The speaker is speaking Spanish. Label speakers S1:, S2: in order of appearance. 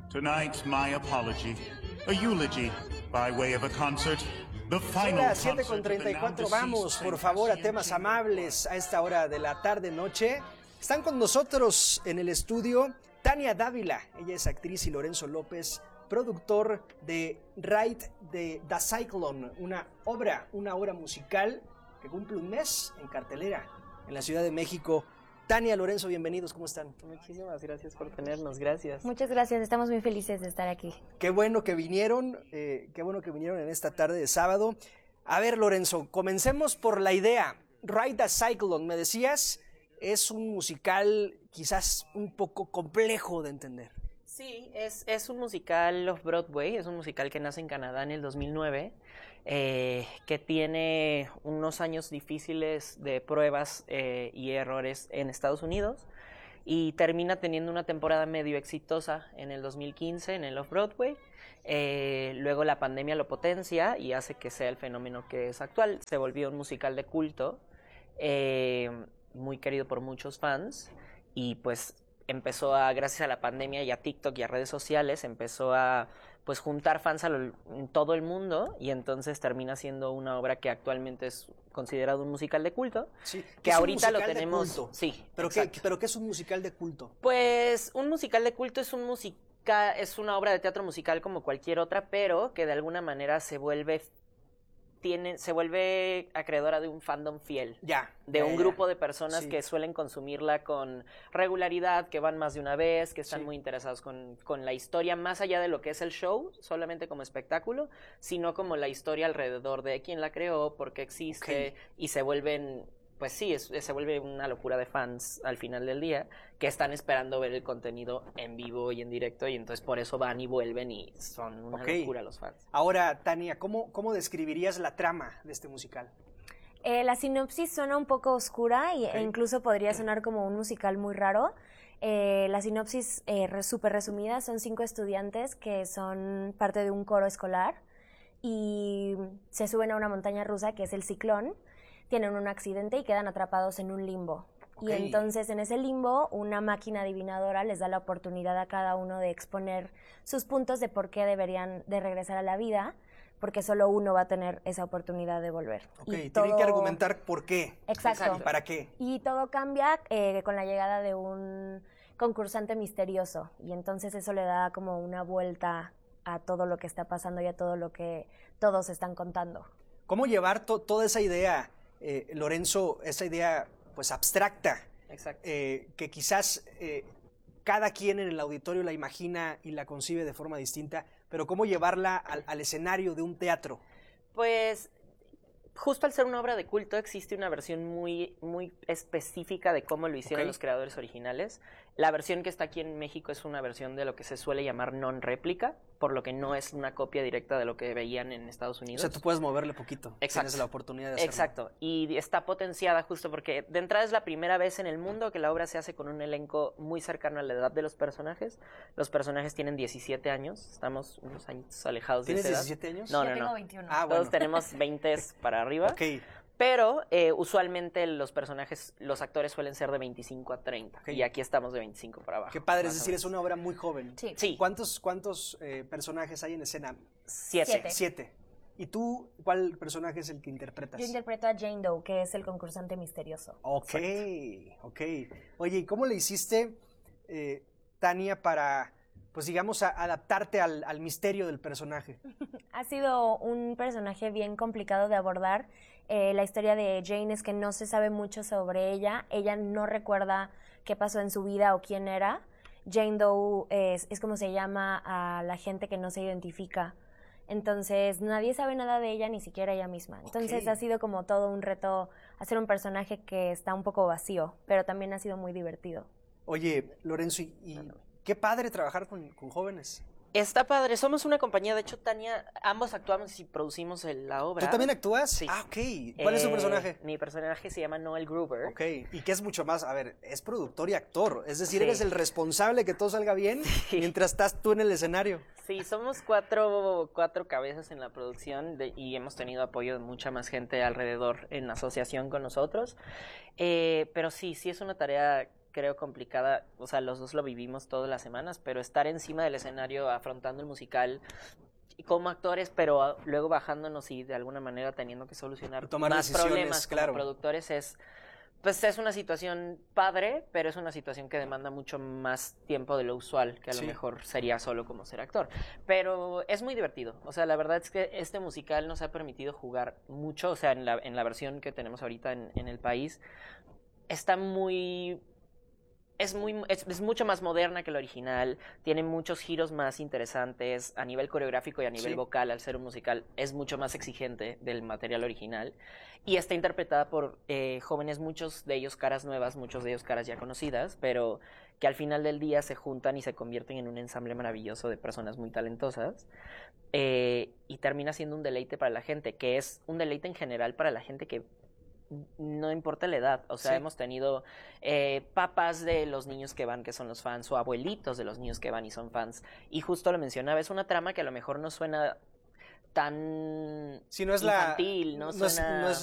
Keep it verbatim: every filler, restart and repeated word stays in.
S1: Tonight, my apology. A eulogy by way of a concert. The final
S2: Son las siete
S1: concert
S2: con
S1: of the
S2: treinta y
S1: now
S2: cuatro.
S1: deceased
S2: Vamos, por favor, a
S1: Fantasia
S2: temas
S1: Chamber.
S2: amables a esta hora de la tarde-noche. Están con nosotros en el estudio Tania Dávila. Ella es actriz, y Lorenzo López, productor de Ride de The Cyclone, una obra, una obra musical que cumple un mes en cartelera en la Ciudad de México. Tania, Lorenzo, bienvenidos, ¿cómo están?
S3: Muchísimas gracias por tenernos, gracias.
S4: Muchas gracias, estamos muy felices de estar aquí.
S2: Qué bueno que vinieron, eh, qué bueno que vinieron en esta tarde de sábado. A ver, Lorenzo, comencemos por la idea. Ride the Cyclone, me decías, es un musical quizás un poco complejo de entender.
S3: Sí, es, es un musical off-Broadway, es un musical que nace en Canadá en el dos mil nueve, eh, que tiene unos años difíciles de pruebas eh, y errores en Estados Unidos, y termina teniendo una temporada medio exitosa en el dos mil quince en el off-Broadway. Eh, luego la pandemia lo potencia y hace que sea el fenómeno que es actual. Se volvió un musical de culto, eh, muy querido por muchos fans, y pues empezó a, gracias a la pandemia y a TikTok y a redes sociales, empezó a pues juntar fans a lo, en todo el mundo, y entonces termina siendo una obra que actualmente es considerado un musical de culto,
S2: Sí,
S3: que
S2: es un
S3: ahorita lo
S2: musical de
S3: tenemos.
S2: culto.
S3: Sí,
S2: ¿Pero qué,
S3: exacto.
S2: ¿Pero qué es un musical de culto?
S3: Pues un musical de culto es un musical, es una obra de teatro musical como cualquier otra, pero que de alguna manera se vuelve tiene, se vuelve acreedora de un fandom fiel.
S2: Ya.
S3: De
S2: ya,
S3: un
S2: ya.
S3: grupo de personas
S2: Sí.
S3: que suelen consumirla con regularidad, que van más de una vez, que están
S2: Sí.
S3: muy interesados con, con la historia, más allá de lo que es el show, solamente como espectáculo, sino como la historia alrededor de quién la creó, por qué existe,
S2: Ok.
S3: y se vuelven, pues sí, es, se vuelve una locura de fans al final del día, que están esperando ver el contenido en vivo y en directo, y entonces por eso van y vuelven y son una
S2: Ok.
S3: locura los fans.
S2: Ahora, Tania, ¿cómo, ¿cómo describirías la trama de este musical?
S4: Eh, la sinopsis suena un poco oscura y,
S2: Ok.
S4: e incluso podría sonar como un musical muy raro. Eh, la sinopsis eh, re, súper resumida, son cinco estudiantes que son parte de un coro escolar y se suben a una montaña rusa que es el Ciclón, tienen un accidente y quedan atrapados en un limbo.
S2: Ok.
S4: Y entonces en ese limbo una máquina adivinadora les da la oportunidad a cada uno de exponer sus puntos de por qué deberían de regresar a la vida, porque solo uno va a tener esa oportunidad de volver.
S2: Ok,
S4: Y
S2: tienen
S4: todo-
S2: que argumentar por qué.
S4: Exacto.
S2: ¿Y para qué?
S4: Y todo cambia eh, con la llegada de un concursante misterioso, y entonces eso le da como una vuelta a todo lo que está pasando y a todo lo que todos están contando.
S2: ¿Cómo llevar to- toda esa idea, eh, Lorenzo, esa idea pues abstracta,
S3: Exacto.
S2: eh, que quizás eh, cada quien en el auditorio la imagina y la concibe de forma distinta, pero cómo llevarla al, al escenario de un teatro?
S3: Pues justo al ser una obra de culto existe una versión muy, muy específica de cómo lo hicieron
S2: Ok.
S3: los creadores originales. La versión que está aquí en México es una versión de lo que se suele llamar non-réplica, por lo que no es una copia directa de lo que veían en Estados
S2: O
S3: Unidos.
S2: sea, tú puedes moverle poquito.
S3: Exacto.
S2: Tienes la oportunidad de hacerlo.
S3: Exacto, y está potenciada justo porque de entrada es la primera vez en el mundo que la obra se hace con un elenco muy cercano a la edad de los personajes. Los personajes tienen diecisiete años, estamos unos años alejados de
S2: ¿Tienes
S3: esa edad.
S2: diecisiete años?
S3: No,
S4: Yo
S3: no,
S4: tengo
S3: no.
S4: veintiuno.
S2: Ah,
S3: Todos
S2: bueno.
S3: tenemos veinte para arriba.
S2: Ok.
S3: Pero eh, usualmente los personajes, los actores suelen ser de veinticinco a treinta.
S2: Ok.
S3: Y aquí estamos de veinticinco para abajo.
S2: Qué padre, es
S3: más o
S2: decir, es
S3: menos.
S2: una obra muy joven.
S4: Sí.
S3: Sí.
S2: ¿Cuántos, cuántos eh, personajes hay en escena?
S3: Siete.
S4: Siete.
S2: Siete. ¿Y tú, cuál personaje es el que interpretas?
S4: Yo interpreto a Jane Doe, que es el concursante misterioso.
S2: Ok, ok. Oye, ¿y cómo le hiciste, eh, Tania, para, pues digamos, a- adaptarte al, al misterio del personaje?
S4: Ha sido un personaje bien complicado de abordar. Eh, la historia de Jane es que no se sabe mucho sobre ella. Ella no recuerda qué pasó en su vida o quién era. Jane Doe es, es como se llama a la gente que no se identifica. Entonces nadie sabe nada de ella, ni siquiera ella misma. Entonces
S2: Ok.
S4: ha sido como todo un reto hacer un personaje que está un poco vacío, pero también ha sido muy divertido.
S2: Oye, Lorenzo, y, y qué padre trabajar con, con jóvenes.
S3: Está padre, somos una compañía, de hecho Tania, ambos actuamos y producimos el- la obra.
S2: ¿Tú también actúas?
S3: Sí.
S2: Ah, ok. ¿Cuál es tu
S3: Eh,
S2: personaje?
S3: Mi personaje se llama Noel Gruber.
S2: Ok, y que es mucho más, a ver, es productor y actor, es decir,
S3: Sí.
S2: eres el responsable que todo salga bien
S3: Sí.
S2: mientras estás tú en el escenario.
S3: Sí, somos cuatro, cuatro cabezas en la producción de- y hemos tenido apoyo de mucha más gente alrededor en asociación con nosotros. Eh, pero sí, sí es una tarea creo, complicada. O sea, los dos lo vivimos todas las semanas, pero estar encima del escenario afrontando el musical como actores, pero luego bajándonos y de alguna manera teniendo que solucionar
S2: Tomar
S3: más
S2: decisiones,
S3: problemas
S2: claro.
S3: como productores es... Pues es una situación padre, pero es una situación que demanda mucho más tiempo de lo usual, que a lo
S2: Sí.
S3: mejor sería solo como ser actor. Pero es muy divertido. O sea, la verdad es que este musical nos ha permitido jugar mucho. O sea, en la, en la versión que tenemos ahorita en, en el país, está muy... Es, muy, es, es mucho más moderna que la original, tiene muchos giros más interesantes a nivel coreográfico y a nivel
S2: Sí.
S3: vocal. Al ser un musical es mucho más exigente del material original y está interpretada por eh, jóvenes, muchos de ellos caras nuevas, muchos de ellos caras ya conocidas, pero que al final del día se juntan y se convierten en un ensamble maravilloso de personas muy talentosas. Eh, y termina siendo un deleite para la gente, que es un deleite en general para la gente que no importa la edad. O sea,
S2: Sí.
S3: hemos tenido eh, papás de los niños que van que son los fans, o abuelitos de los niños que van y son fans, y justo lo mencionaba, es una trama que a lo mejor no suena tan
S2: Sí, no es la-
S3: infantil, no,
S2: no es-
S3: suena...
S2: no es